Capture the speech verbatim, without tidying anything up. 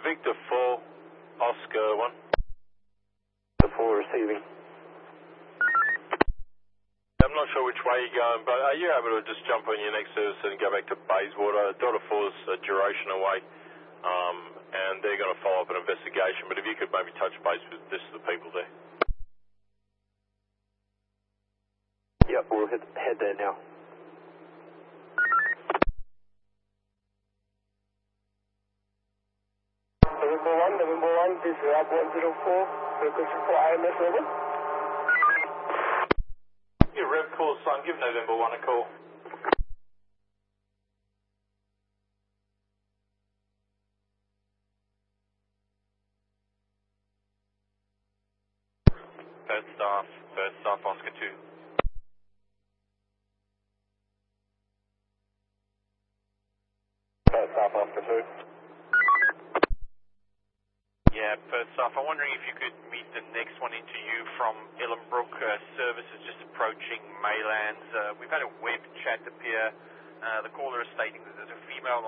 Victor four, Oscar one. The four receiving. I'm not sure which way you're going, but are you able to just jump on your next service and go back to Bayswater? Delta four's a duration away, um, and they're going to follow up an investigation, but if you could maybe touch base with just the people there. Yep, we'll head, head there now. November one, November one, this is Lab one zero four, requesting for I M S over. Yeah, Rev call, son, give November one a call. Third staff, third staff, Oscar two. First staff, Oscar two. Yeah, first staff, I'm wondering if you could meet the next one into you from Ellenbrook. Uh, service is just approaching Maylands. Uh, we've had a web chat appear. Uh, the caller is stating that there's a female